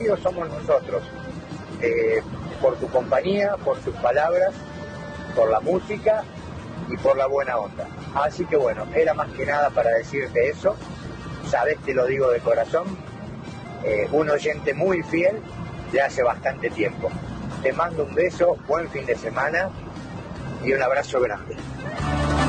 amigos somos nosotros, por tu compañía, por tus palabras, por la música y por la buena onda. Así que bueno, era más que nada para decirte eso. Sabes, te lo digo de corazón, un oyente muy fiel de hace bastante tiempo. Te mando un beso, buen fin de semana y un abrazo grande.